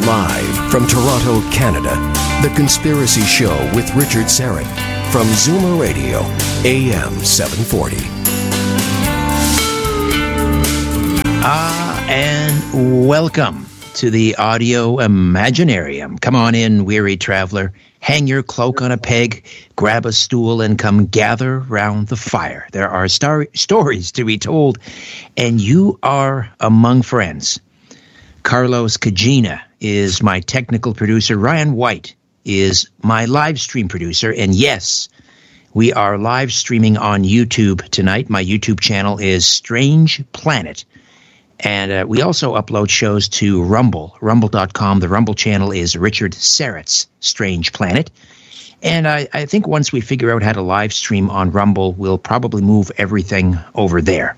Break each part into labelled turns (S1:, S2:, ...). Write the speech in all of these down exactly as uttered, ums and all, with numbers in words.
S1: Live from Toronto, Canada, The Conspiracy Show with Richard Syrett from Zoomer Radio, A M seven forty.
S2: Ah, and welcome to the Audio Imaginarium. Come on in, weary traveler. Hang your cloak on a peg, grab a stool, and come gather round the fire. There are star- stories to be told, and you are among friends. Carlos Cagina is my technical producer. Ryan White is my live stream producer. And yes, we are live streaming on YouTube tonight. My YouTube channel is Strange Planet. And uh, we also upload shows to Rumble, rumble dot com. The Rumble channel is Richard Syrett's Strange Planet. And I, I think once we figure out how to live stream on Rumble, we'll probably move everything over there.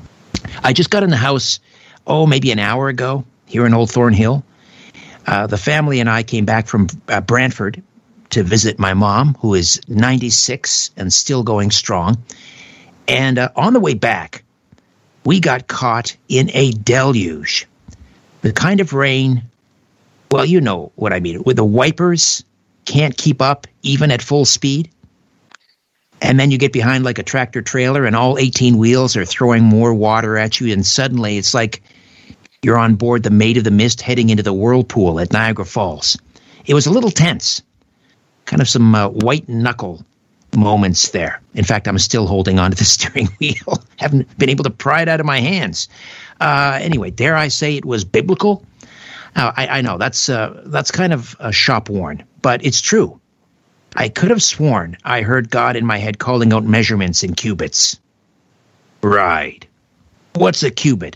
S2: I just got in the house, oh, maybe an hour ago here in Old Thornhill. Uh, the family and I came back from uh, Brantford to visit my mom, who is ninety-six and still going strong. And uh, on the way back, we got caught in a deluge. The kind of rain, well, you know what I mean, where the wipers can't keep up even at full speed. And then you get behind like a tractor trailer and all eighteen wheels are throwing more water at you. And suddenly it's like you're on board the Maid of the Mist heading into the whirlpool at Niagara Falls. It was a little tense. Kind of some uh, white knuckle moments there. In fact, I'm still holding on to the steering wheel. Haven't been able to pry it out of my hands. Uh, anyway, dare I say it was biblical? Uh, I, I know that's uh, that's kind of uh, shop worn, but it's true. I could have sworn I heard God in my head calling out measurements in cubits. Right. What's a cubit?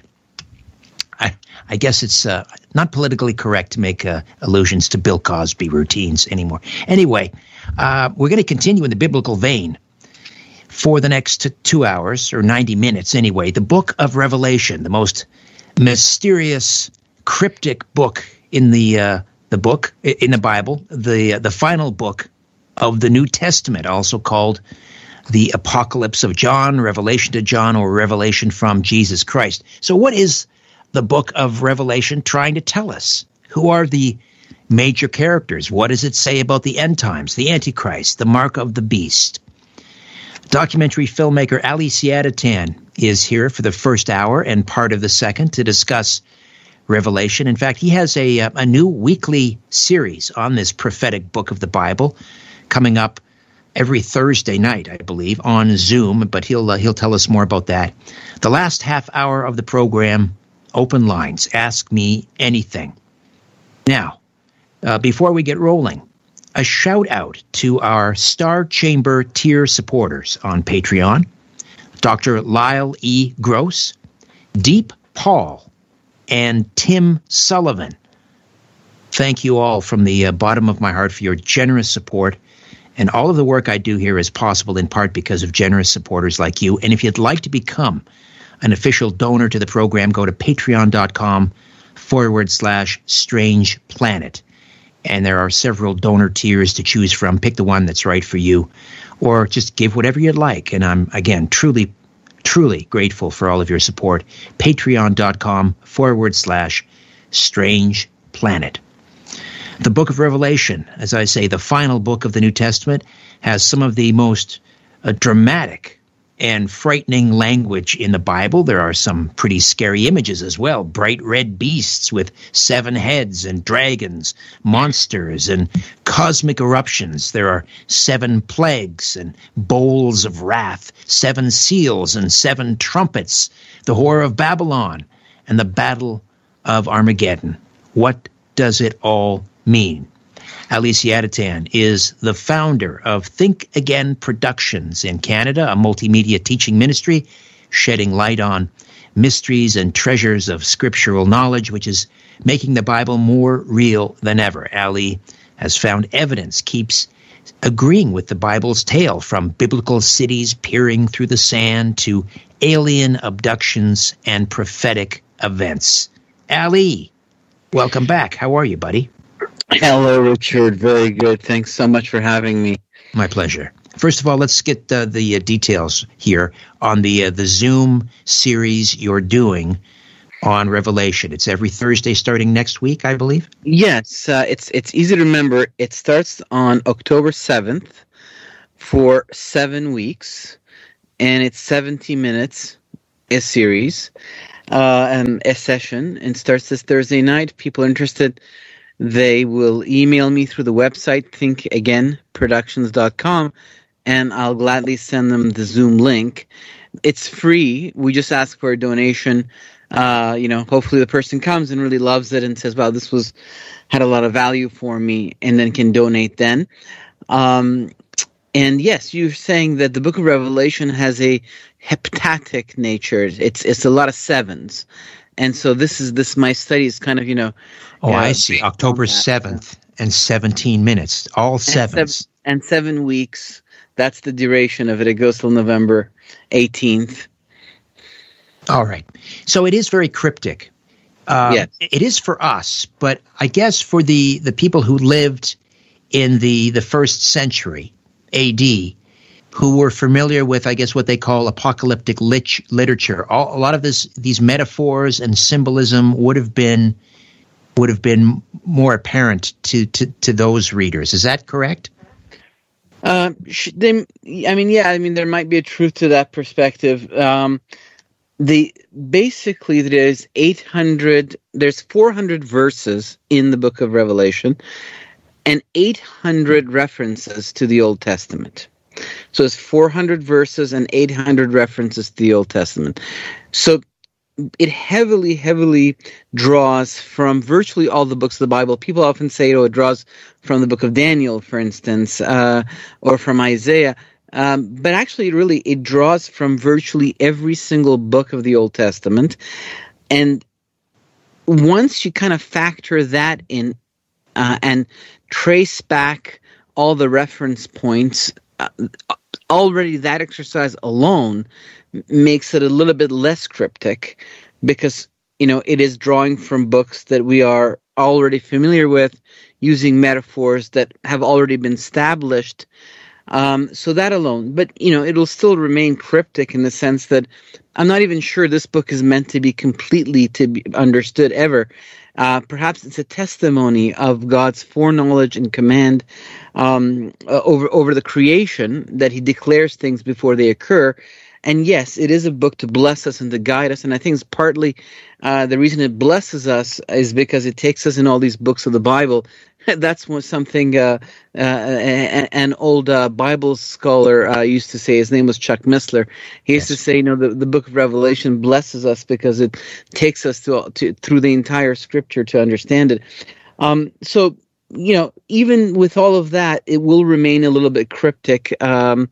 S2: I, I guess it's uh, not politically correct to make uh, allusions to Bill Cosby routines anymore. Anyway, uh, we're going to continue in the biblical vein for the next two hours, or ninety minutes anyway. The book of Revelation, the most mysterious, cryptic book in the uh, the book in the Bible, the uh, the final book of the New Testament, also called the Apocalypse of John, Revelation to John, or Revelation from Jesus Christ. So what is the book of Revelation trying to tell us? Who are the major characters? What does it say about the end times, the Antichrist, the mark of the beast? Documentary filmmaker Ali Siadatan is here for the first hour and part of the second to discuss Revelation. In fact, he has a, a new weekly series on this prophetic book of the Bible coming up every Thursday night, I believe, on Zoom, but he'll uh, he'll tell us more about that. The last half hour of the program, open lines, ask me anything. Now, uh, before we get rolling, a shout out to our Star Chamber tier supporters on Patreon, Doctor Lyle E. Gross, Deep Paul, and Tim Sullivan. Thank you all from the uh, bottom of my heart for your generous support. And all of the work I do here is possible in part because of generous supporters like you. And if you'd like to become an official donor to the program, go to patreon.com forward slash strange planet. And there are several donor tiers to choose from. Pick the one that's right for you, or just give whatever you'd like. And I'm, again, truly, truly grateful for all of your support. Patreon.com forward slash strange planet. The book of Revelation, as I say, the final book of the New Testament, has some of the most uh, dramatic and frightening language in the Bible. There are some pretty scary images as well. Bright red beasts with seven heads and dragons, monsters, and cosmic eruptions. There are seven plagues and bowls of wrath, seven seals and seven trumpets, the Whore of Babylon, and the Battle of Armageddon. What does it all mean? Ali Siadatan is the founder of Think Again Productions in Canada, a multimedia teaching ministry shedding light on mysteries and treasures of scriptural knowledge, which is making the Bible more real than ever. Ali has found evidence, keeps agreeing with the Bible's tale, from biblical cities peering through the sand to alien abductions and prophetic events. Ali, welcome back. How are you, buddy?
S3: Hello, Richard. Very good. Thanks so much for having me.
S2: My pleasure. First of all, let's get uh, the uh, details here on the uh, the Zoom series you're doing on Revelation. It's every Thursday starting next week, I believe.
S3: Yes, uh, it's it's easy to remember. It starts on October seventh for seven weeks, and it's seventy minutes a series, uh, and a session, and starts this Thursday night. People interested, they will email me through the website, think again productions dot com, and I'll gladly send them the Zoom link. It's free. We just ask for a donation. Uh, you know, hopefully the person comes and really loves it and says, wow, this was had a lot of value for me, and then can donate then. Um, and yes, you're saying that the book of Revelation has a heptatic nature. It's it's a lot of sevens. And so this is this my study is kind of, you know.
S2: Oh,
S3: uh,
S2: I see. October seventh and seventeen minutes, all sevens.
S3: And seven, and seven weeks. That's the duration of it. It goes till November eighteenth.
S2: All right. So it is very cryptic. Uh,
S3: yes.
S2: It is for us, but I guess for the, the people who lived in the, the first century A D, who were familiar with, I guess, what they call apocalyptic lit- literature, all, a lot of this, these metaphors and symbolism would have been would have been more apparent to, to, to those readers. Is that correct?
S3: Uh, they, I mean, yeah, I mean, there might be a truth to that perspective. Um, the basically there's eight hundred, there's four hundred verses in the book of Revelation, and eight hundred references to the Old Testament. So it's four hundred verses and eight hundred references to the Old Testament. So it heavily, heavily draws from virtually all the books of the Bible. People often say, oh, it draws from the book of Daniel, for instance, uh, or from Isaiah. Um, but actually, really, it draws from virtually every single book of the Old Testament. And once you kind of factor that in uh, and trace back all the reference points, uh, already that exercise alone makes it a little bit less cryptic, because, you know, it is drawing from books that we are already familiar with, using metaphors that have already been established. Um, so that alone, but, you know, it'll still remain cryptic in the sense that I'm not even sure this book is meant to be completely to be understood ever. Uh, perhaps it's a testimony of God's foreknowledge and command um, uh, over over the creation, that he declares things before they occur. And yes, it is a book to bless us and to guide us. And I think it's partly uh, the reason it blesses us is because it takes us in all these books of the Bible. That's what something uh, uh, an old uh, Bible scholar uh, used to say. His name was Chuck Missler. He used yes. to say, you know, the, the book of Revelation blesses us because it takes us to, to through the entire scripture to understand it. Um, so, you know, even with all of that, it will remain a little bit cryptic. Um,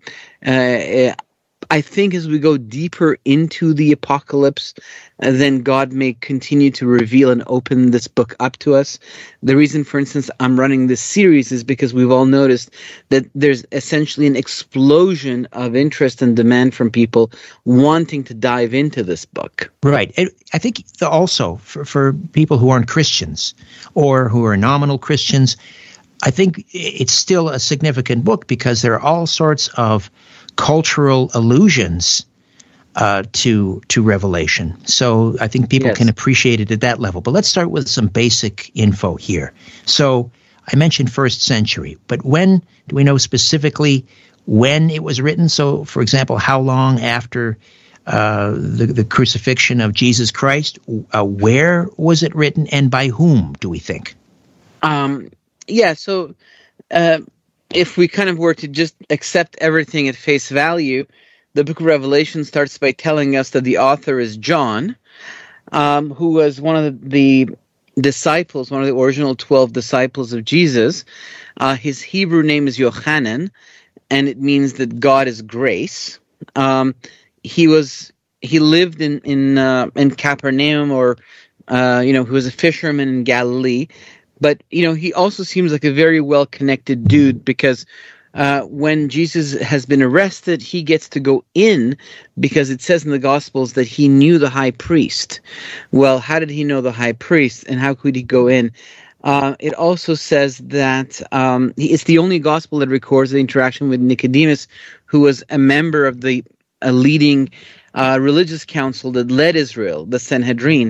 S3: uh, I think as we go deeper into the apocalypse, uh, then God may continue to reveal and open this book up to us. The reason, for instance, I'm running this series is because we've all noticed that there's essentially an explosion of interest and demand from people wanting to dive into this book.
S2: Right. It, I think the, also for, for people who aren't Christians or who are nominal Christians, I think it's still a significant book because there are all sorts of cultural allusions uh, to to Revelation. So I think people yes. can appreciate it at that level. But let's start with some basic info here. So I mentioned first century, but when do we know specifically when it was written? So, for example, how long after uh, the, the crucifixion of Jesus Christ? Uh, where was it written, and by whom, do we think?
S3: Um, yeah, so... Uh, If we kind of were to just accept everything at face value, the book of Revelation starts by telling us that the author is John, um, who was one of the disciples, one of the original twelve disciples of Jesus. Uh, his Hebrew name is Yochanan, and it means that God is grace. Um, he was he lived in in uh, in Capernaum, or uh, you know, he was a fisherman in Galilee. But, you know, he also seems like a very well-connected dude, because uh, when Jesus has been arrested, he gets to go in because it says in the Gospels that he knew the high priest. Well, how did he know the high priest, and how could he go in? Uh, it also says that um, it's the only Gospel that records the interaction with Nicodemus, who was a member of the a leading uh, religious council that led Israel, the Sanhedrin.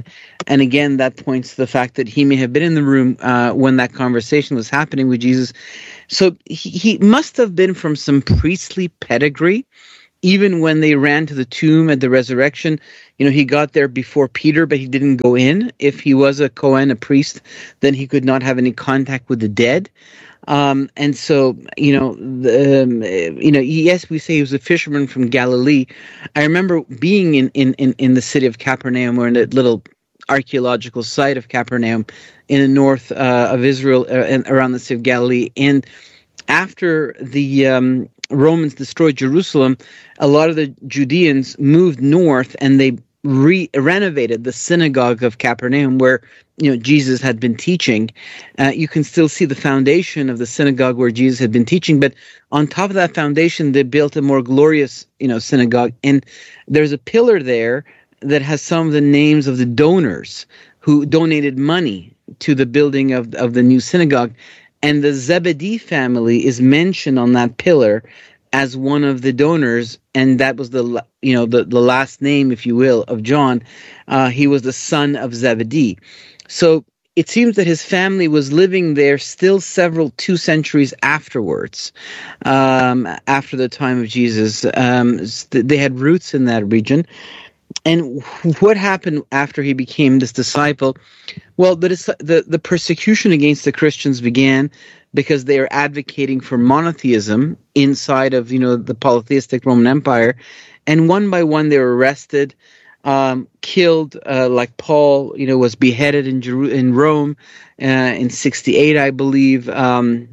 S3: And again, that points to the fact that he may have been in the room uh, when that conversation was happening with Jesus. So he, he must have been from some priestly pedigree. Even when they ran to the tomb at the resurrection, you know, he got there before Peter, but he didn't go in. If he was a Kohen, a priest, then he could not have any contact with the dead. Um, and so, you know, the, um, you know, yes, we say he was a fisherman from Galilee. I remember being in, in, in, in the city of Capernaum, or in a little archaeological site of Capernaum in the north uh, of Israel, uh, and around the Sea of Galilee. And after the um, Romans destroyed Jerusalem, a lot of the Judeans moved north, and they re- renovated the synagogue of Capernaum, where you know Jesus had been teaching. Uh, you can still see the foundation of the synagogue where Jesus had been teaching, but on top of that foundation, they built a more glorious, you know, synagogue. And there's a pillar there that has some of the names of the donors who donated money to the building of of the new synagogue. And the Zebedee family is mentioned on that pillar as one of the donors, and that was the you know the, the last name, if you will, of John. Uh, he was the son of Zebedee. So it seems that his family was living there still several two centuries afterwards, um, after the time of Jesus. Um, they had roots in that region. And what happened after he became this disciple? Well, the, the the persecution against the Christians began because they are advocating for monotheism inside of, you know, the polytheistic Roman Empire. And one by one, they were arrested, um, killed, uh, like Paul, you know, was beheaded in Jeru- in Rome uh, in sixty-eight, I believe. Um,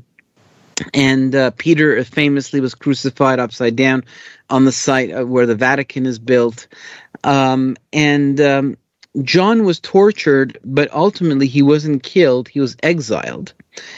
S3: and uh, Peter famously was crucified upside down on the site of where the Vatican is built. Um, and um, John was tortured, but ultimately he wasn't killed. He was exiled.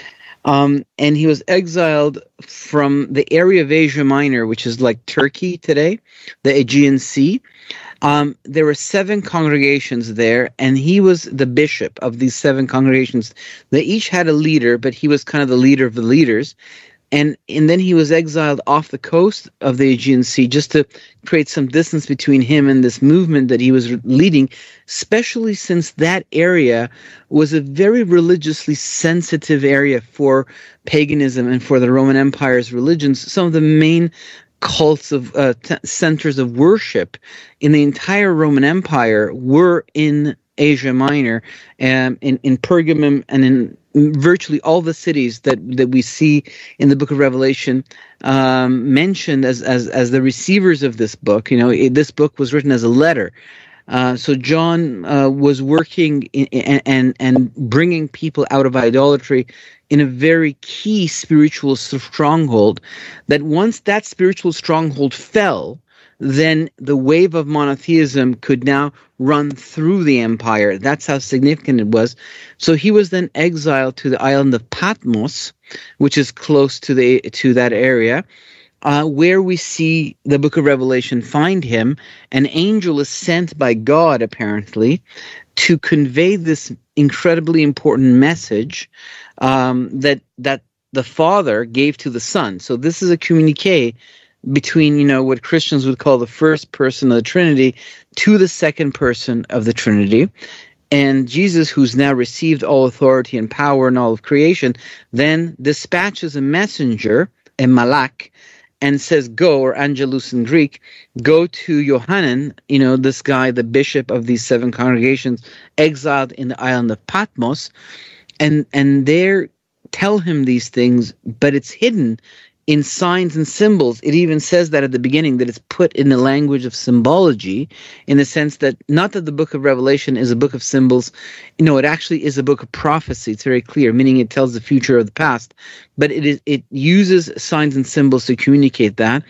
S3: Um, and he was exiled from the area of Asia Minor, which is like Turkey today, the Aegean Sea. Um, there were seven congregations there, and he was the bishop of these seven congregations. They each had a leader, but he was kind of the leader of the leaders. And and then he was exiled off the coast of the Aegean Sea just to create some distance between him and this movement that he was leading, especially since that area was a very religiously sensitive area for paganism and for the Roman Empire's religions. Some of the main cults of uh, t- centers of worship in the entire Roman Empire were in Asia Minor, um, in, in Pergamum, and in virtually all the cities that, that we see in the book of Revelation um, mentioned as, as as the receivers of this book. You know, it, this book was written as a letter. Uh, so John uh, was working in, in, and and bringing people out of idolatry in a very key spiritual stronghold. That once that spiritual stronghold fell, then the wave of monotheism could now run through the empire. That's how significant it was. So he was then exiled to the island of Patmos, which is close to the to that area, uh, where we see the book of Revelation find him. An angel is sent by God, apparently, to convey this incredibly important message um, that that the Father gave to the Son. So this is a communique between, you know, what Christians would call the first person of the Trinity to the second person of the Trinity. And Jesus, who's now received all authority and power in all of creation, then dispatches a messenger, a malak, and says, go, or angelus in Greek, go to Yohanan, you know, this guy, the bishop of these seven congregations, exiled in the island of Patmos, and, and there tell him these things, but it's hidden in signs and symbols. It even says that at the beginning, that it's put in the language of symbology, in the sense that not that the book of Revelation is a book of symbols. You know, it actually is a book of prophecy. It's very clear, meaning it tells the future of the past, but it is it uses signs and symbols to communicate that.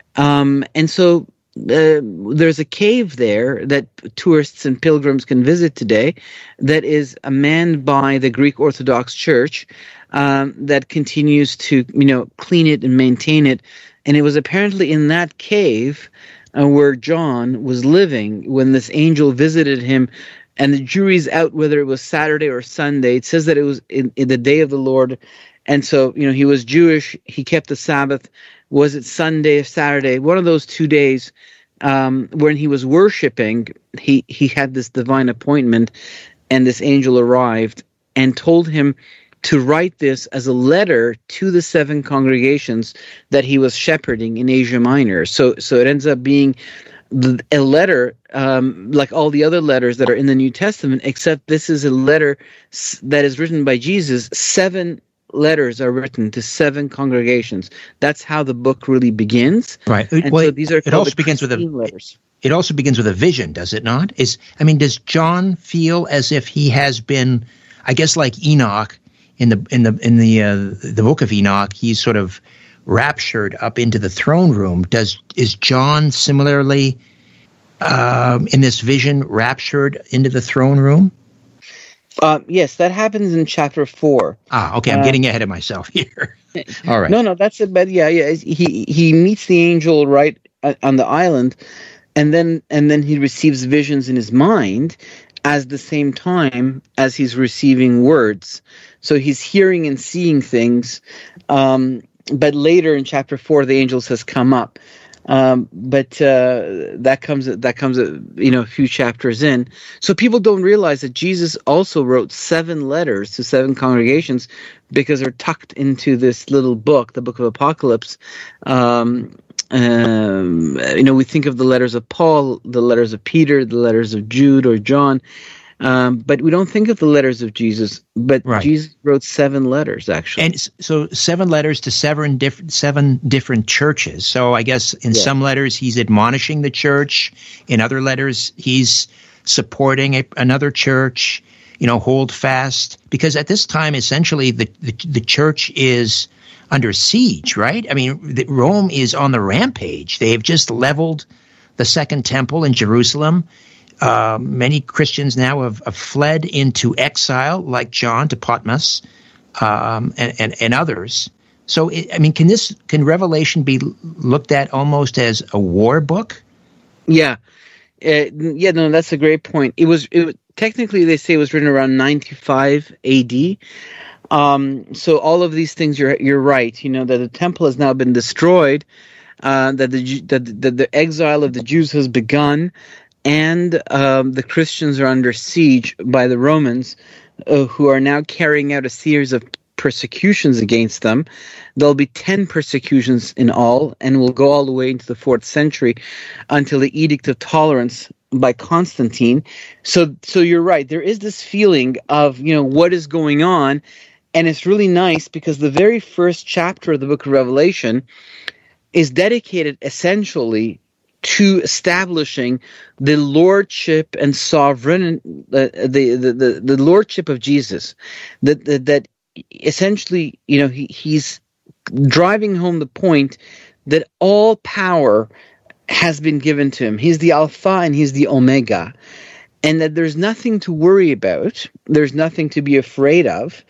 S3: Um, and so uh, there's a cave there that tourists and pilgrims can visit today that is manned by the Greek Orthodox Church, Um, that continues to, you know, clean it and maintain it. And it was apparently in that cave uh, where John was living when this angel visited him. And the jury's out whether it was Saturday or Sunday. It says that it was in, in the day of the Lord. And so, you know, he was Jewish. He kept the Sabbath. Was it Sunday or Saturday? One of those two days um, when he was worshiping, he, he had this divine appointment. and this angel arrived and told him to write this as a letter to the seven congregations that he was shepherding in Asia Minor. So, so it ends up being a letter um, like all the other letters that are in the New Testament, except this is a letter that is written by Jesus. Seven letters are written to seven congregations. That's how the book really begins.
S2: Right.
S3: And
S2: well,
S3: so these are
S2: it also begins with a
S3: letters.
S2: It also begins with a vision, does it not? Is I mean, does John feel as if he has been, I guess, like Enoch in the in the in the uh, the book of Enoch? He's sort of raptured up into the throne room. Does is John similarly um, in this vision raptured into the throne room?
S3: Uh, yes, that happens in chapter four.
S2: Ah, okay. I'm uh, getting ahead of myself here. All right.
S3: No, no, that's it. But yeah, yeah. He he meets the angel right on the island, and then and then he receives visions in his mind at the same time as he's receiving words. So he's hearing and seeing things. Um, But later in chapter four, the angel says, "Come up." Um, but uh, that comes that comes you know a few chapters in. So people don't realize that Jesus also wrote seven letters to seven congregations because they're tucked into this little book, the Book of Apocalypse. Um, um, you know, we think of the letters of Paul, the letters of Peter, the letters of Jude or John. Um, but we don't think of the letters of Jesus. But right. Jesus wrote seven letters, actually,
S2: and so seven letters to seven different seven different churches. So I guess in yeah. some letters he's admonishing the church. In other letters he's supporting a, another church. You know, hold fast, because at this time essentially the the, the church is under siege, right? I mean, the, Rome is on the rampage. They have just leveled the Second Temple in Jerusalem. Uh, many Christians now have, have fled into exile, like John, to Patmos, um, and, and, and others. So, it, I mean, can this can Revelation be looked at almost as a war book?
S3: Yeah, uh, yeah, no, that's a great point. It was it, technically they say it was written around ninety-five A D. Um, so all of these things, you're you're right. You know that the temple has now been destroyed, uh, that the that the, the exile of the Jews has begun. And um, the Christians are under siege by the Romans, uh, who are now carrying out a series of persecutions against them. There'll be ten persecutions in all, and will go all the way into the fourth century until the Edict of Tolerance by Constantine. So, so you're right. There is this feeling of, you know, what is going on, and it's really nice because the very first chapter of the Book of Revelation is dedicated essentially to establishing the lordship and sovereign, uh, the, the the the lordship of Jesus, that that, that essentially, you know, he, he's driving home the point that all power has been given to him. He's the Alpha and he's the Omega, and that there's nothing to worry about. There's nothing to be afraid of,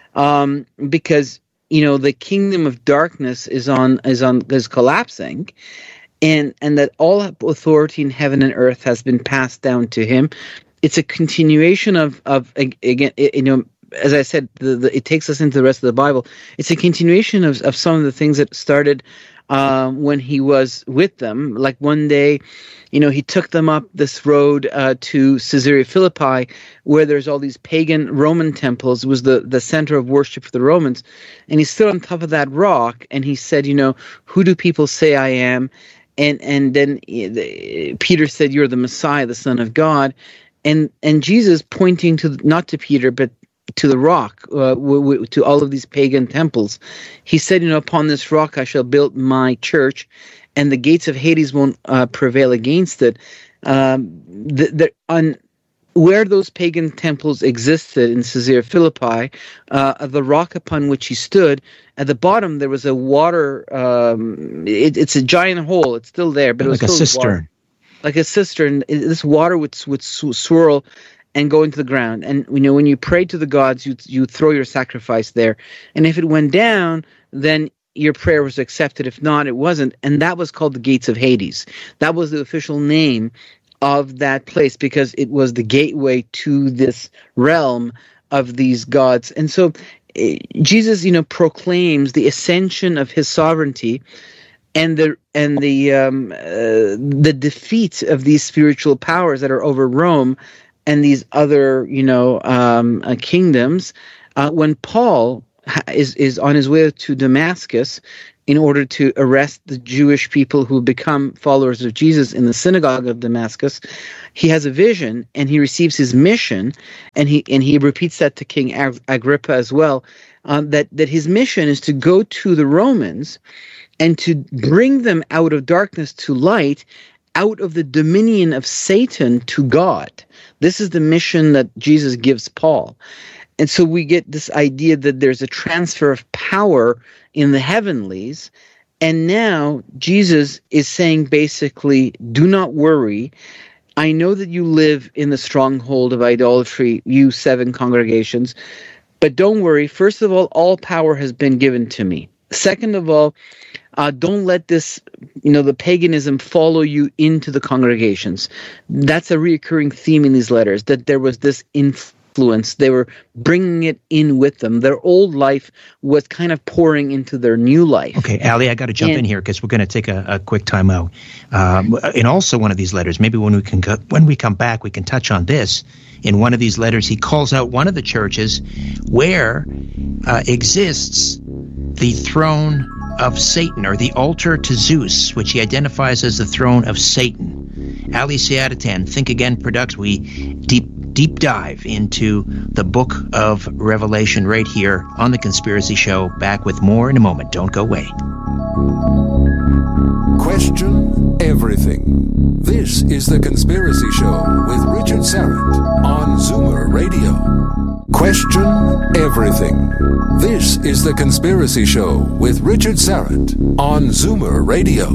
S3: um, because you know the kingdom of darkness is on is on is collapsing. And and that all authority in heaven and earth has been passed down to him. It's a continuation of of again, you know, as I said, the, the, it takes us into the rest of the Bible. It's a continuation of of some of the things that started um, when he was with them. Like one day, you know, he took them up this road uh, to Caesarea Philippi, where there's all these pagan Roman temples. It was the the center of worship for the Romans, and he stood on top of that rock and he said, you know, who do people say I am? And and then Peter said, "You're the Messiah, the Son of God," and and Jesus pointing to not to Peter but to the rock, uh, w- w- to all of these pagan temples. He said, "You know, upon this rock I shall build my church, and the gates of Hades won't uh, prevail against it." Um, the, the, on where those pagan temples existed in Caesarea Philippi, uh, the rock upon which he stood, at the bottom there was a water. Um, it, it's a giant hole. It's still there, but
S2: like
S3: it was
S2: a
S3: still
S2: cistern.
S3: Water. Like a cistern. This water would would swirl and go into the ground. And you know, when you pray to the gods, you you throw your sacrifice there. And if it went down, then your prayer was accepted. If not, it wasn't. And that was called the gates of Hades. That was the official name of that place, because it was the gateway to this realm of these gods. And so uh, Jesus, you know, proclaims the ascension of his sovereignty and the and the um, uh, the defeat of these spiritual powers that are over Rome and these other, you know, um, uh, kingdoms. Uh, when Paul ha- is is on his way to Damascus in order to arrest the Jewish people who become followers of Jesus in the synagogue of Damascus, he has a vision and he receives his mission, and he and he repeats that to King Ag- Agrippa as well, um, that, that his mission is to go to the Romans and to bring them out of darkness to light, out of the dominion of Satan to God. This is the mission that Jesus gives Paul. And so we get this idea that there's a transfer of power in the heavenlies. And now Jesus is saying basically, do not worry. I know that you live in the stronghold of idolatry, you seven congregations, but don't worry. First of all, all power has been given to me. Second of all, uh, don't let this, you know, the paganism follow you into the congregations. That's a recurring theme in these letters, that there was this influence. They were bringing it in with them. Their old life was kind of pouring into their new life.
S2: Okay, Ali, I got to jump and, in here because we're going to take a, a quick time out. Um, in also one of these letters, maybe when we can co- when we come back, we can touch on this. In one of these letters, he calls out one of the churches where uh, exists the throne of Satan, or the altar to Zeus, which he identifies as the throne of Satan. Ali Siadatan, Think Again Products. We deep deep dive into the book of Revelation right here on The Conspiracy Show. Back with more in a moment. Don't go away.
S4: Question everything. This is The Conspiracy Show with Richard Syrett on Zoomer Radio. Question everything. This is The Conspiracy Show with Richard Syrett on Zoomer Radio.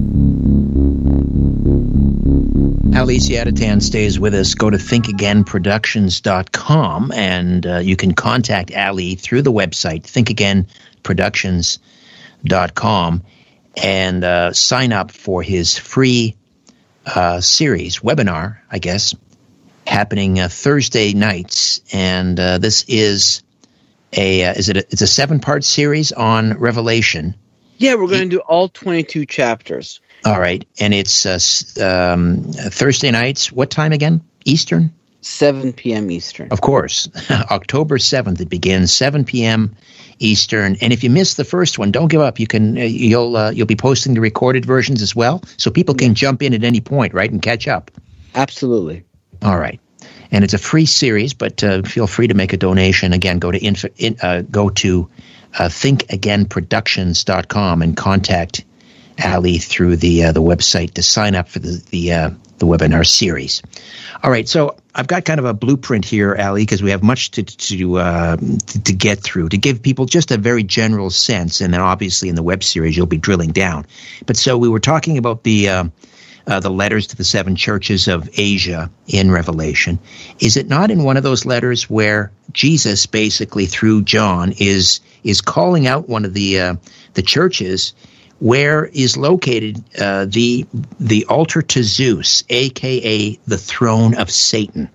S2: Ali Siadatan stays with us. Go to think again productions dot com and uh, you can contact Ali through the website, think again productions dot com, and uh, sign up for his free uh, series, webinar, I guess, happening uh, Thursday nights. And uh, this is a, uh, is it a, it's a seven-part series on Revelation.
S3: Yeah, we're going to do all twenty-two chapters.
S2: All right, and it's uh, um, Thursday nights. What time again? Eastern?
S3: seven p.m. Eastern.
S2: Of course. October seventh it begins, seven p.m. Eastern. And if you missed the first one, don't give up. You can uh, you'll uh, you'll be posting the recorded versions as well, so people can jump in at any point, right, and catch up.
S3: Absolutely.
S2: All right. And it's a free series, but uh, feel free to make a donation. Again, go to inf- in, uh, go to uh, think again productions dot com and contact Ali through the uh, the website to sign up for the the uh, the webinar series. All right, so I've got kind of a blueprint here, Ali, because we have much to to, uh, to to get through to give people just a very general sense, and then obviously in the web series you'll be drilling down. But so we were talking about the uh, uh, the letters to the seven churches of Asia in Revelation. Is it not in one of those letters where Jesus basically through John is is calling out one of the uh, the churches where is located uh, the the altar to Zeus, a k a the throne of Satan?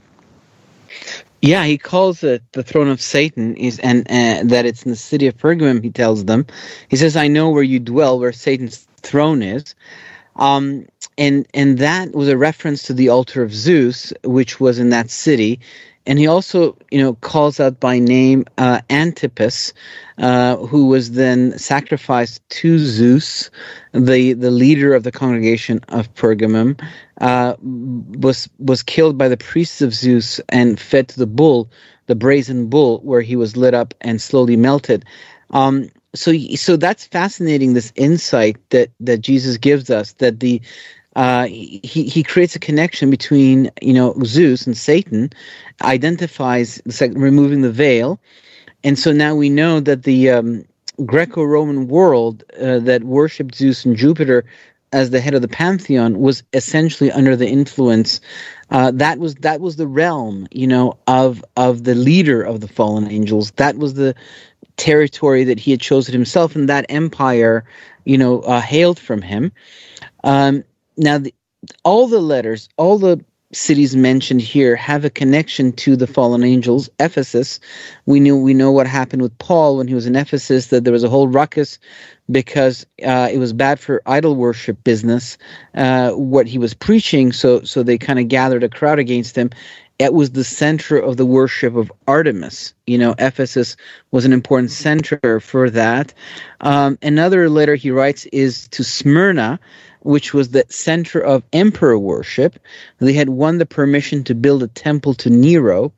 S3: Yeah, he calls it the throne of Satan, is and uh, that it's in the city of Pergamum, he tells them. He says, I know where you dwell, where Satan's throne is. Um, and and that was a reference to the altar of Zeus, which was in that city. And he also, you know, calls out by name uh, Antipas, uh, who was then sacrificed to Zeus, the the leader of the congregation of Pergamum, uh, was was killed by the priests of Zeus and fed to the bull, the brazen bull, where he was lit up and slowly melted. Um, so so that's fascinating. This insight that that Jesus gives us, that the Uh, he he creates a connection between, you know, Zeus and Satan, identifies removing the veil, and so now we know that the um, Greco-Roman world uh, that worshipped Zeus and Jupiter as the head of the pantheon was essentially under the influence. Uh, that was that was the realm, you know, of of the leader of the fallen angels. That was the territory that he had chosen himself, and that empire, you know, uh, hailed from him. Um, Now, the, all the letters, all the cities mentioned here have a connection to the fallen angels. Ephesus, we knew we know what happened with Paul when he was in Ephesus, that there was a whole ruckus because uh, it was bad for idol worship business, uh, what he was preaching, so so they kind of gathered a crowd against him. it was the center of the worship of Artemis. You know, Ephesus was an important center for that. Um, another letter he writes is to Smyrna, which was the center of emperor worship. They had won the permission to build a temple to Nero.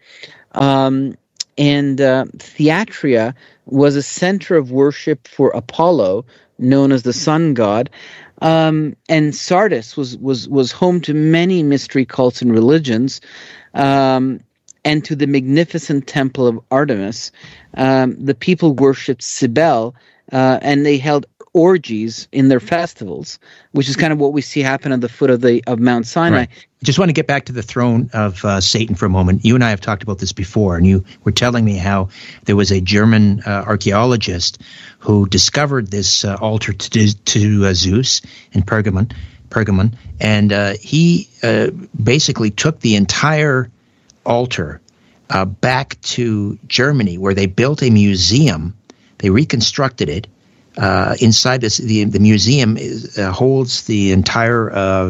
S3: Um, and uh, Thyatira was a center of worship for Apollo, known as the sun god. Um, and Sardis was, was, was home to many mystery cults and religions, um, and to the magnificent temple of Artemis. Um, the people worshipped Cybele, uh, and they held orgies in their festivals, which is kind of what we see happen at the foot of the of Mount Sinai.
S2: Right. Just want to get back to the throne of uh, Satan for a moment. You and I have talked about this before, and you were telling me how there was a German uh, archaeologist who discovered this uh, altar to, to uh, Zeus in Pergamon, Pergamon, and uh, he uh, basically took the entire altar uh, back to Germany, where they built a museum. They reconstructed it. Uh, inside this, the the museum is, uh, holds the entire uh,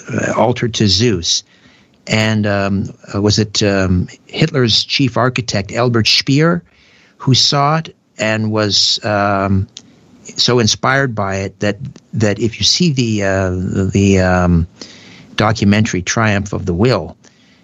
S2: altar to Zeus, and um, uh, was it um, Hitler's chief architect Albert Speer who saw it and was um, so inspired by it that that if you see the uh, the um, documentary Triumph of the Will,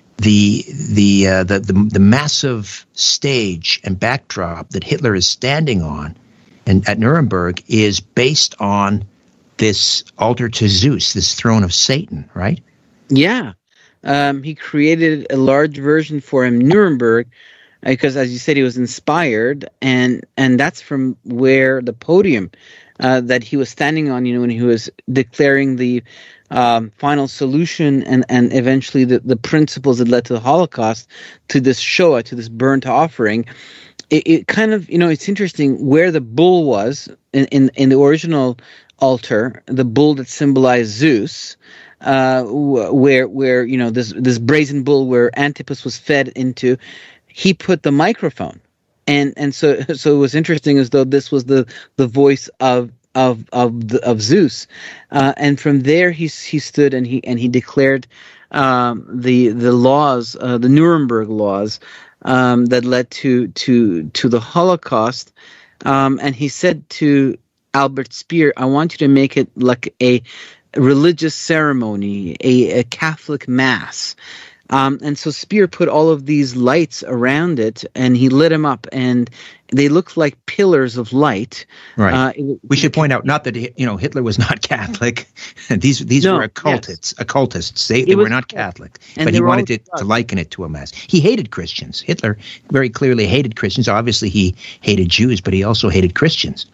S2: the the, uh, the the the massive stage and backdrop that Hitler is standing on and at Nuremberg is based on this altar to Zeus, this throne of Satan, right?
S3: Yeah. Um, he created a large version for him, Nuremberg, because, as you said, he was inspired, and and that's from where the podium uh, that he was standing on, you know, when he was declaring the um, final solution and, and eventually the, the principles that led to the Holocaust, to this Shoah, to this burnt offering. It, it kind of, you know, it's interesting where the bull was in, in, in the original altar, the bull that symbolized Zeus, uh, where, where, you know, this, this brazen bull where Antipas was fed into, he put the microphone. And, and so, so it was interesting as though this was the, the voice of, of, of, the, of Zeus. Uh, and from there he, he stood and he, and he declared, um, the, the laws, uh, the Nuremberg laws, Um, that led to to to the Holocaust, um, and he said to Albert Speer, "I want you to make it like a religious ceremony, a, a Catholic mass." Um, and so Speer put all of these lights around it, and he lit them up, and they looked like pillars of light.
S2: Right. Uh,
S3: it,
S2: we should point out not that you know Hitler was not Catholic. these these
S3: no,
S2: were occultists. Yes. Occultists. They,
S3: it
S2: they
S3: was,
S2: were not Catholic,
S3: and
S2: but he wanted to,
S3: to
S2: to liken it to a mass. He hated Christians. Hitler very clearly hated Christians. Obviously, he hated Jews, but he also hated Christians.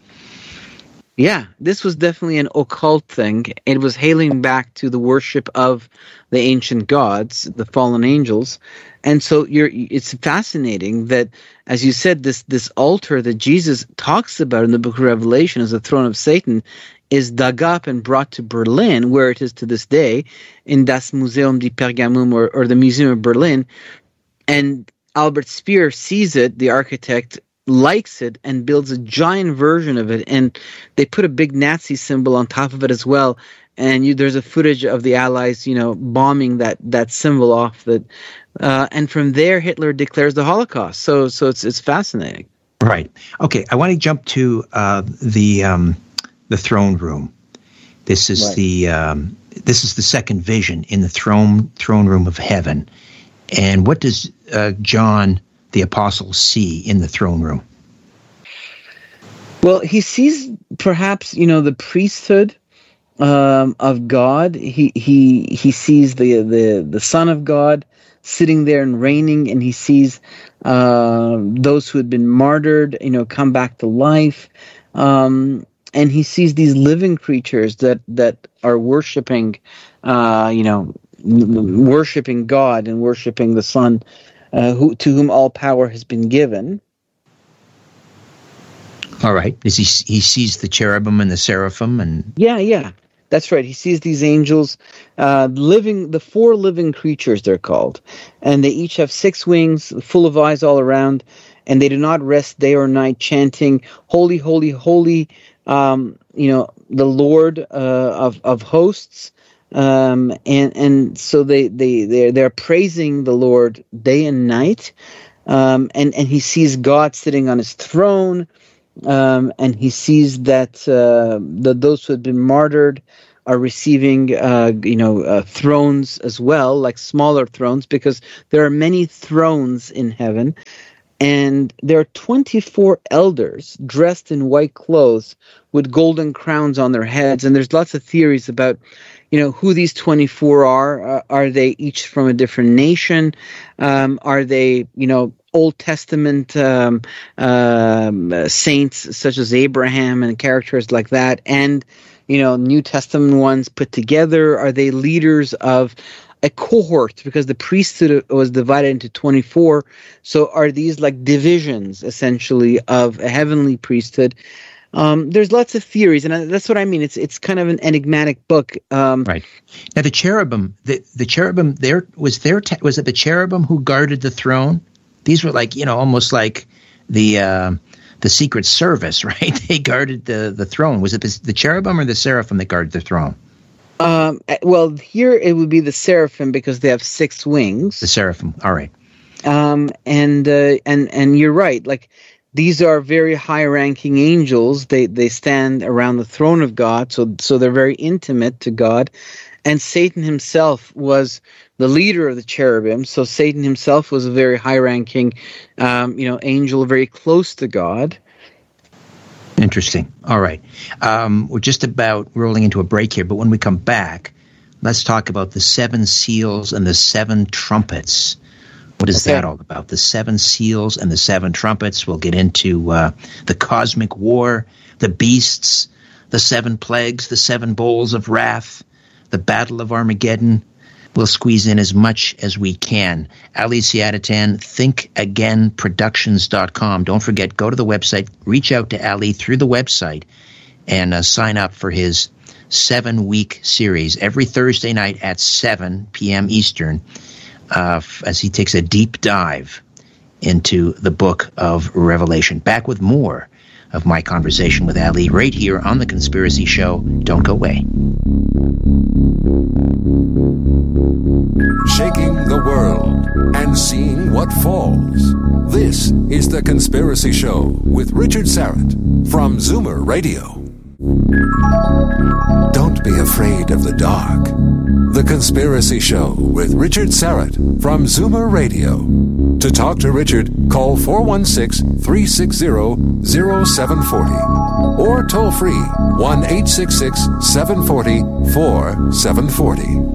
S3: Yeah, this was definitely an occult thing. It was hailing back to the worship of the ancient gods, the fallen angels. And so you're, it's fascinating that, as you said, this, this altar that Jesus talks about in the book of Revelation as the throne of Satan is dug up and brought to Berlin, where it is to this day, in Das Museum di Pergamum, or, or the Museum of Berlin. And Albert Speer sees it, the architect, likes it, and builds a giant version of it, and they put a big Nazi symbol on top of it as well. And you, there's a footage of the Allies, you know, bombing that that symbol off. That, uh, and from there, Hitler declares the Holocaust. So, so it's it's fascinating.
S2: Right. Okay. I want to jump to uh, the um, the throne room. This is right. the um, this is the second vision in the throne throne room of heaven. And what does uh, John the apostle see in the throne room?
S3: Well, he sees perhaps, you know, the priesthood um, of God. He he he sees the, the the Son of God sitting there and reigning, and he sees uh, those who had been martyred, you know, come back to life, um, and he sees these living creatures that that are worshiping, uh, you know, worshiping God and worshiping the Son. Uh, who, to whom all power has been given.
S2: All right. Is he he sees the cherubim and the seraphim and
S3: yeah, yeah, that's right. He sees these angels, uh, living, the four living creatures they're called, and they each have six wings, full of eyes all around, and they do not rest day or night, chanting, "Holy, holy, holy!" Um, you know, the Lord uh, of of hosts. Um, and and so they they they're, they're praising the Lord day and night, um, and and he sees God sitting on his throne, um, and he sees that uh, that those who have been martyred are receiving uh, you know uh, thrones as well, like smaller thrones, because there are many thrones in heaven. And there are twenty-four elders dressed in white clothes with golden crowns on their heads. And there's lots of theories about, you know, who these twenty-four are. Uh, are they each from a different nation? Um, are they, you know, Old Testament um, um, saints such as Abraham and characters like that? And, you know, New Testament ones put together? Are they leaders of a cohort, because the priesthood was divided into twenty-four. So are these like divisions, essentially, of a heavenly priesthood? Um, there's lots of theories, and that's what I mean. It's it's kind of an enigmatic book. Um,
S2: right. Now, the cherubim, the, the cherubim, there was there was it the cherubim who guarded the throne? These were like, you know, almost like the uh, the Secret Service, right? They guarded the, the throne. Was it the, the cherubim or the seraphim that guarded the throne?
S3: Um, well, here it would be the seraphim because they have six wings.
S2: The seraphim, all right.
S3: Um, and uh, and and you're right. Like, these are very high-ranking angels. They they stand around the throne of God, so so they're very intimate to God. And Satan himself was the leader of the cherubim. So Satan himself was a very high-ranking, um, you know, angel, very close to God.
S2: Interesting. All right. Um, we're just about rolling into a break here, but when we come back, let's talk about the seven seals and the seven trumpets. What is
S3: okay.
S2: that all about? The seven seals and the seven trumpets. We'll get into uh, the cosmic war, the beasts, the seven plagues, the seven bowls of wrath, the battle of Armageddon. We'll squeeze in as much as we can. Ali Siadatan, think again productions dot com. Don't forget, go to the website, reach out to Ali through the website, and uh, sign up for his seven-week series every Thursday night at seven p.m. Eastern uh, as he takes a deep dive into the book of Revelation. Back with more of my conversation with Ali right here on The Conspiracy Show. Don't go away.
S4: Shaking the world and seeing what falls. This is The Conspiracy Show with Richard Syrett from Zoomer Radio. Don't be afraid of the dark. The Conspiracy Show with Richard Syrett from Zoomer Radio. To talk to Richard, call four one six, three six zero, zero seven four zero or toll free one eight six six, seven four zero, four seven four zero.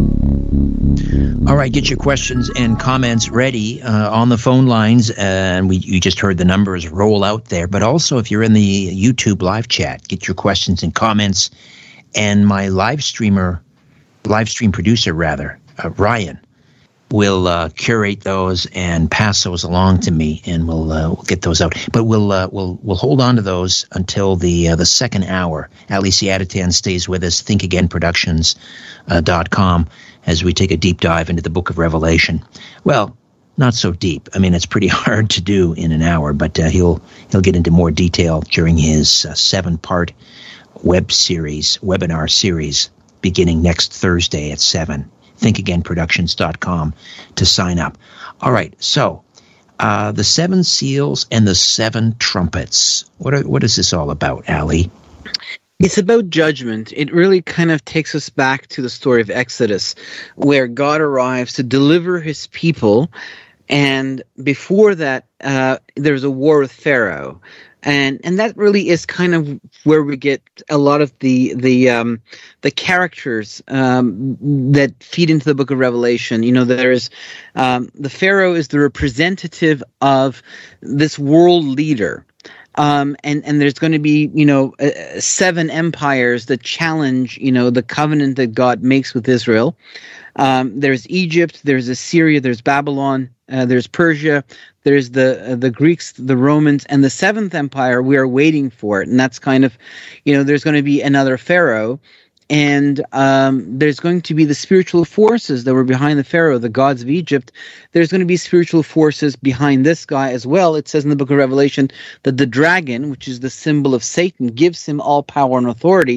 S2: All right, get your questions and comments ready uh, on the phone lines, uh, and we you just heard the numbers roll out there. But also, if you're in the YouTube live chat, get your questions and comments. And my live streamer, live stream producer rather, uh, Ryan, will uh, curate those and pass those along to me, and we'll uh, we'll get those out. But we'll uh, we'll we'll hold on to those until the uh, the second hour. Ali Siadatan stays with us. think again productions dot com. As we take a deep dive into the book of Revelation. Well, not so deep. I mean, it's pretty hard to do in an hour, but uh, he'll he'll get into more detail during his uh, seven-part web series, webinar series, beginning next Thursday at seven. think again productions dot com to sign up. All right, so uh, the seven seals and the seven trumpets. What are, what is this all about, Ali?
S3: It's about judgment. It really kind of takes us back to the story of Exodus, where God arrives to deliver his people. And before that, uh, there's a war with Pharaoh. And and that really is kind of where we get a lot of the the um, the characters um, that feed into the book of Revelation. You know, there's um, the Pharaoh is the representative of this world leader. Um, and, and there's going to be, you know, uh, seven empires that challenge, you know, the covenant that God makes with Israel. Um, there's Egypt, there's Assyria, there's Babylon, uh, there's Persia, there's the uh, the Greeks, the Romans, and the seventh empire. We are waiting for it, and that's kind of, you know, there's going to be another Pharaoh. And um, there's going to be the spiritual forces that were behind the Pharaoh, the gods of Egypt. There's going to be spiritual forces behind this guy as well. It says in the book of Revelation that the dragon, which is the symbol of Satan, gives him all power and authority.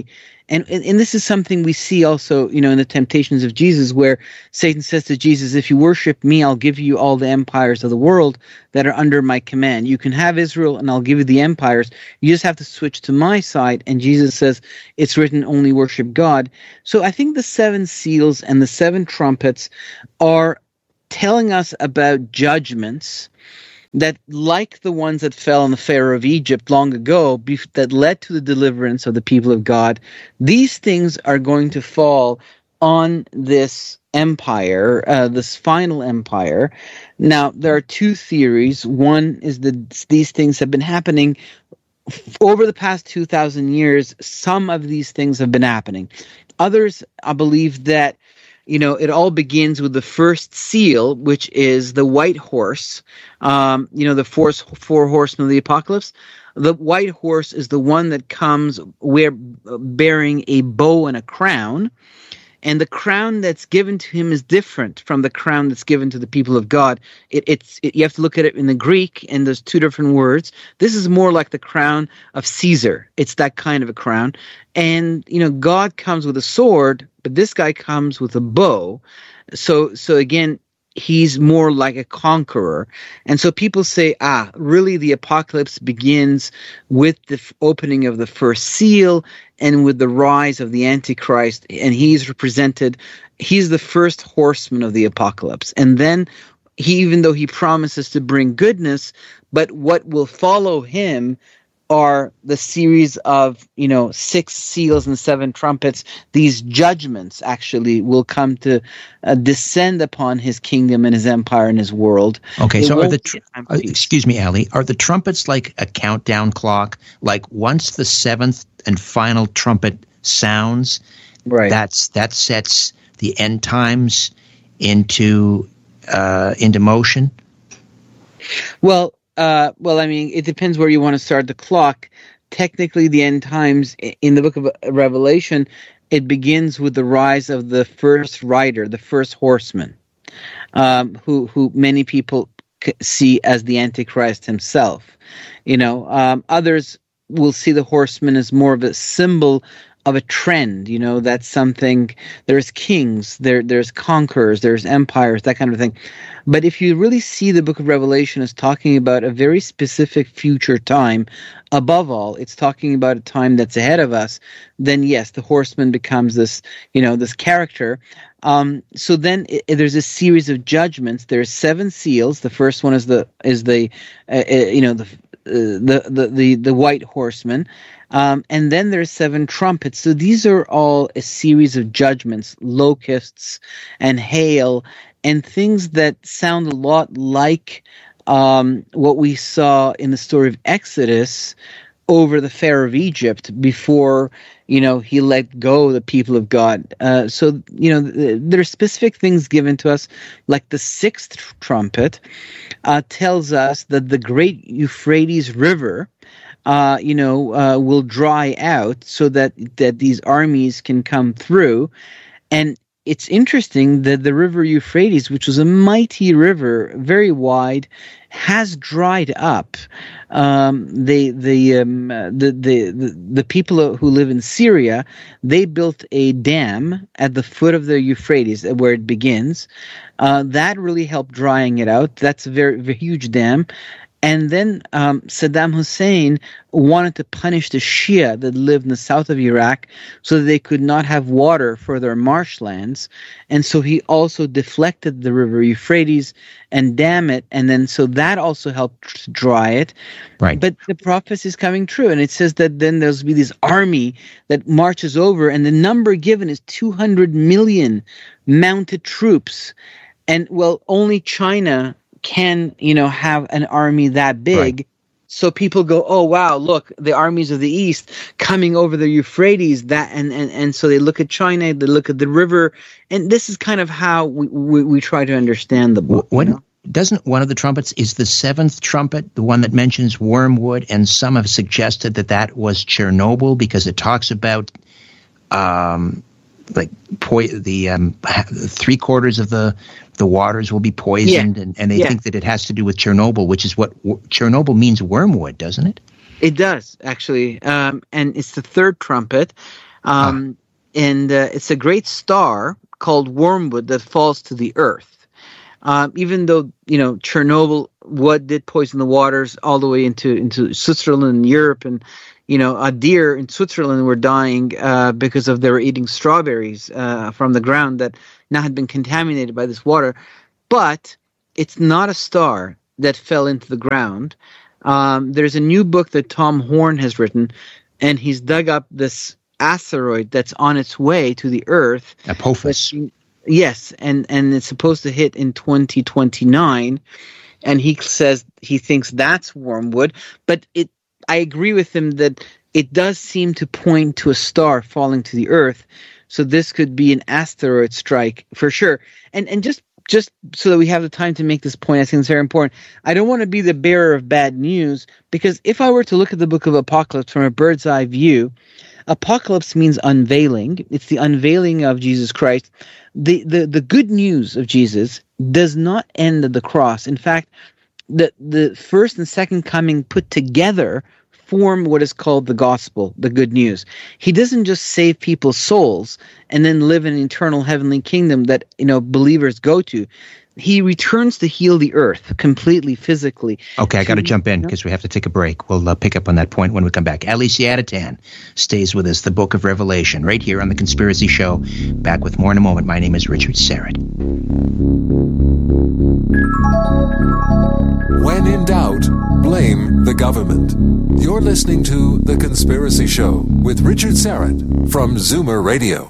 S3: And, and and this is something we see also, you know, in the temptations of Jesus, where Satan says to Jesus, if you worship me, I'll give you all the empires of the world that are under my command. You can have Israel and I'll give you the empires. You just have to switch to my side. And Jesus says, it's written, only worship God. So I think the seven seals and the seven trumpets are telling us about judgments that, like the ones that fell on the Pharaoh of Egypt long ago, bef- that led to the deliverance of the people of God, these things are going to fall on this empire, uh, this final empire. Now, there are two theories. One is that these things have been happening f- over the past two thousand years. Some of these things have been happening. Others, I believe that You know, it all begins with the first seal, which is the white horse. Um, you know, the four, four horsemen of the apocalypse. The white horse is the one that comes where, bearing a bow and a crown. And the crown that's given to him is different from the crown that's given to the people of God. It, it's it, you have to look at it in the Greek, and there's two different words. This is more like the crown of Caesar. It's that kind of a crown. And, you know, God comes with a sword, but this guy comes with a bow. So, so again, he's more like a conqueror. And so people say, ah, really the apocalypse begins with the f- opening of the first seal and with the rise of the Antichrist. And he's represented, he's the first horseman of the apocalypse. And then he, even though he promises to bring goodness, but what will follow him are the series of, you know, six seals and seven trumpets. These judgments actually will come to uh, descend upon his kingdom and his empire and his world.
S2: Okay,
S3: It
S2: so are
S3: won't
S2: the
S3: be
S2: tr-
S3: a time
S2: uh,
S3: of peace.
S2: excuse me, Ali, are the trumpets like a countdown clock? Like once the seventh and final trumpet sounds,
S3: Right.
S2: that's that sets the end times into uh, into motion.
S3: Well, uh, well, I mean, it depends where you want to start the clock. Technically, the end times i- in the book of Revelation, it begins with the rise of the first rider, the first horseman, um, who who many people c- see as the Antichrist himself. You know, um, others will see the horseman as more of a symbol of a trend. You know, that's something. There's kings, there there's conquerors, there's empires, that kind of thing. But if you really see the book of Revelation as talking about a very specific future time, above all, it's talking about a time that's ahead of us, then yes, the horseman becomes this, you know, this character. Um, so then i there's a series of judgments. There's seven seals. The first one is the is the uh, uh, you know the, uh, the the the the white horseman. Um, and then there's seven trumpets. So these are all a series of judgments, locusts and hail, and things that sound a lot like um, what we saw in the story of Exodus over the Pharaoh of Egypt before, you know, he let go the people of God. Uh, so, you know, th- there are specific things given to us, like the sixth tr- trumpet uh, tells us that the great Euphrates River, Uh, you know, uh, will dry out so that that these armies can come through. And it's interesting that the river Euphrates, which was a mighty river, very wide, has dried up. Um, they, the, um, the, the, the, the people who live in Syria, they built a dam at the foot of the Euphrates, where it begins. Uh, that really helped drying it out. That's a very, very huge dam. And then um, Saddam Hussein wanted to punish the Shia that lived in the south of Iraq so that they could not have water for their marshlands. And so he also deflected the river Euphrates and dammed it. And then so that also helped dry it.
S2: Right.
S3: But the prophecy is coming true. And it says that then there'll be this army that marches over. And the number given is two hundred million mounted troops. And, well, only China can, you know, have an army that big.
S2: Right.
S3: So people go, oh, wow, look, the armies of the East coming over the Euphrates, that, and, and, and so they look at China, they look at the river, and this is kind of how we, we, we try to understand the book.
S2: When,
S3: you know?
S2: Doesn't one of the trumpets, is the seventh trumpet the one that mentions wormwood, and some have suggested that that was Chernobyl because it talks about um, like po- the um, three quarters of the the waters will be poisoned,
S3: Yeah.
S2: and, and they
S3: Yeah.
S2: think that it has to do with Chernobyl, which is what w- Chernobyl means, wormwood, doesn't it?
S3: It does, actually. Um, and it's the third trumpet. Um, ah. And uh, it's a great star called Wormwood that falls to the earth. Um, even though, you know, Chernobyl, what did poison the waters all the way into, into Switzerland and Europe, and, you know, a deer in Switzerland were dying uh, because of they were eating strawberries uh, from the ground that now had been contaminated by this water. But it's not a star that fell into the ground. Um, there's a new book that Tom Horn has written, and he's dug up this asteroid that's on its way to the Earth.
S2: Apophis.
S3: Yes, and, and it's supposed to hit in twenty twenty-nine, and he says he thinks that's Wormwood. But it, I agree with him that it does seem to point to a star falling to the Earth, so this could be an asteroid strike for sure. And and just just so that we have the time to make this point, I think it's very important. I don't want to be the bearer of bad news, because if I were to look at the book of Apocalypse from a bird's eye view, Apocalypse means unveiling. It's the unveiling of Jesus Christ. The, the, the good news of Jesus does not end at the cross. In fact, the, the first and second coming put together form what is called the gospel, the good news. He doesn't just save people's souls and then live in an eternal heavenly kingdom that, you know, believers go to. He returns to heal the earth completely, physically.
S2: Okay, I got to jump in because we have to take a break. We'll uh, pick up on that point when we come back. Ali Siadatan stays with us, the Book of Revelation, right here on The Conspiracy Show. Back with more in a moment. My name is Richard Syrett.
S4: When in doubt, blame the government. You're listening to The Conspiracy Show with Richard Syrett from Zoomer Radio.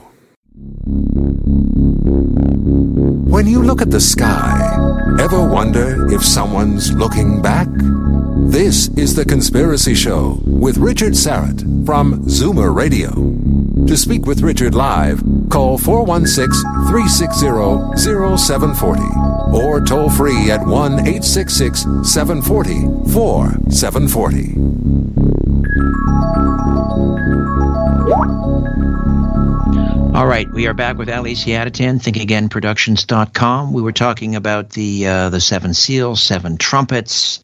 S4: When you look at the sky, ever wonder if someone's looking back? This is The Conspiracy Show with Richard Syrett from Zoomer Radio. To speak with Richard live, call four one six, three six zero, zero seven four zero or toll free at one eight six six, seven four zero, four seven four zero.
S2: All right, we are back with Ali Siadatan, think again productions dot com. We were talking about the uh, the seven seals, seven trumpets.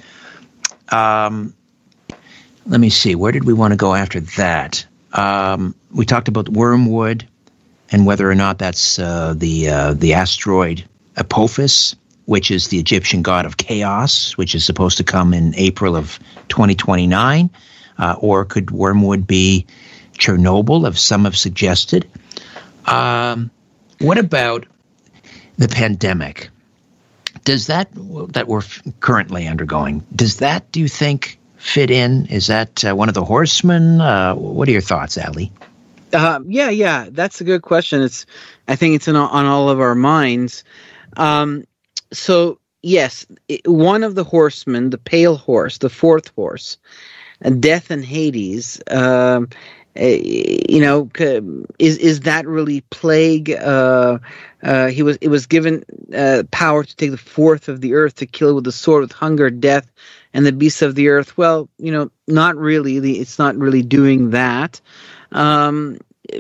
S2: Um, let me see, where did we want to go after that? Um, we talked about Wormwood and whether or not that's uh, the uh, the asteroid Apophis, which is the Egyptian god of chaos, which is supposed to come in April of twenty twenty-nine. Uh, or could Wormwood be Chernobyl, as some have suggested? Um, what about the pandemic? Does that, that we're currently undergoing, does that, do you think, fit in? Is that uh, one of the horsemen? Uh, what are your thoughts, Ali?
S3: Uh, yeah, yeah, that's a good question. It's, I think it's in, on all of our minds. Um, so, yes, it, one of the horsemen, the pale horse, the fourth horse, Death and Hades, um, uh, you know, is is that really plague? Uh, uh, he was it was given uh, power to take the fourth of the earth, to kill with the sword, with hunger, death, and the beasts of the earth. Well, you know, not really. The, it's not really doing that. Um,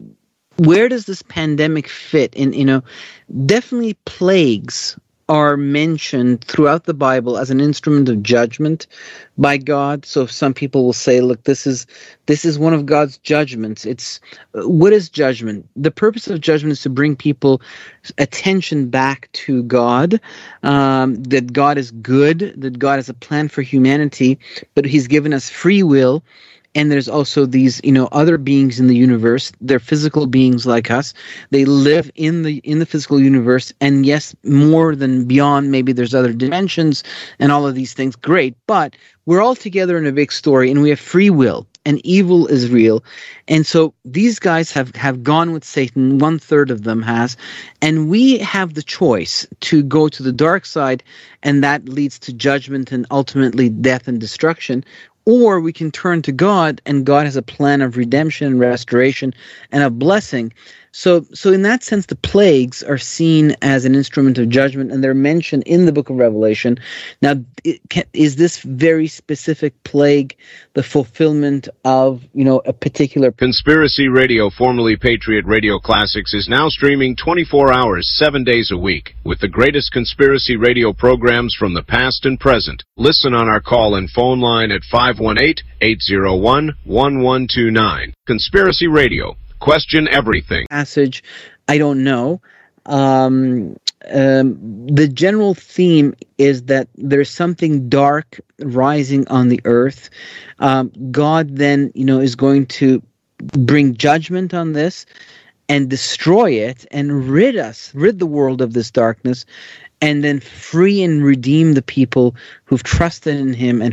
S3: where does this pandemic fit in? You know, definitely plagues are mentioned throughout the Bible as an instrument of judgment by God. So some people will say, look, this is this is one of God's judgments. It's what is judgment? The purpose of judgment is to bring people attention back to God, um, that God is good, that God has a plan for humanity, but he's given us free will. And there's also these, you know, other beings in the universe. They're physical beings like us. They live in the in the physical universe. And yes, more than beyond, maybe there's other dimensions and all of these things. Great. But we're all together in a big story, and we have free will, and evil is real. And so these guys have, have gone with Satan. One third of them has. And we have the choice to go to the dark side, and that leads to judgment and ultimately death and destruction. Or we can turn to God, and God has a plan of redemption and restoration and of blessing. So so in that sense, the plagues are seen as an instrument of judgment, and they're mentioned in the book of Revelation. Now, it can, is this very specific plague the fulfillment of, you know, a particular...
S5: Conspiracy Radio, formerly Patriot Radio Classics, is now streaming twenty-four hours, seven days a week, with the greatest conspiracy radio programs from the past and present. Listen on our call and phone line at five one eight, eight zero one, one one two nine. Conspiracy Radio. Question everything.
S3: Passage, I don't know. Um, um, the general theme is that there's something dark rising on the earth. Um, God then, you know, is going to bring judgment on this and destroy it and rid us, rid the world of this darkness, and then free and redeem the people who've trusted in him and